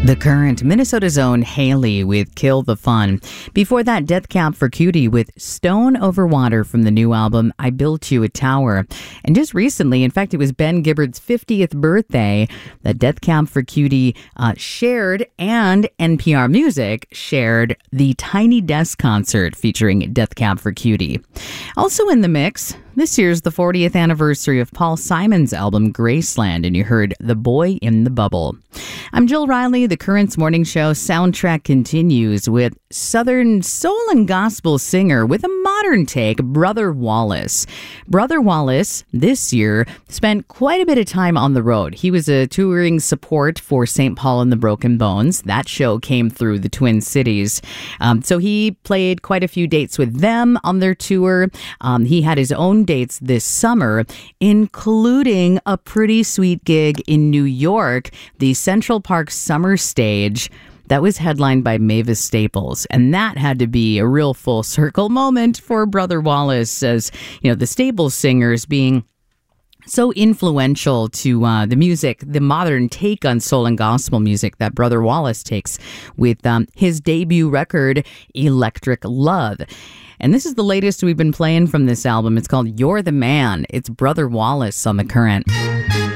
The Current, Minnesota's own Haley with Kill the Fun. Before that, Death Cab for Cutie with Stone Over Water from the new album I Built You a Tower. And just recently, in fact, it was Ben Gibbard's 50th birthday that Death Cab for Cutie shared, and NPR Music shared the Tiny Desk concert featuring Death Cab for Cutie. Also in the mix, this year's the 40th anniversary of Paul Simon's album Graceland, and you heard The Boy in the Bubble. I'm Jill Riley. The Current's morning show soundtrack continues with Southern soul and gospel singer with a modern take, Brother Wallace. Brother Wallace, this year, spent quite a bit of time on the road. He was a touring support for St. Paul and the Broken Bones. That show came through the Twin Cities. So he played quite a few dates with them on their tour. He had his own dates this summer, including a pretty sweet gig in New York, the Central Park Summer Stage. That was headlined by Mavis Staples, and that had to be a real full circle moment for Brother Wallace, as you know, the Staples singers being so influential to the music, the modern take on soul and gospel music that Brother Wallace takes with his debut record, Electric Love. And this is the latest we've been playing from this album. It's called You're the Man. It's Brother Wallace on The Current.